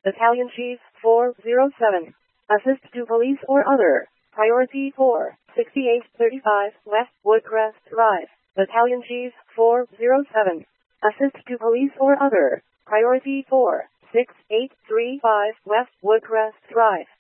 Battalion Chief 407. Assist to police or other. Priority 4, 6835 West Woodcrest Drive. Battalion Chief 407. Assist to police or other. Priority 4, 6835 West Woodcrest Drive.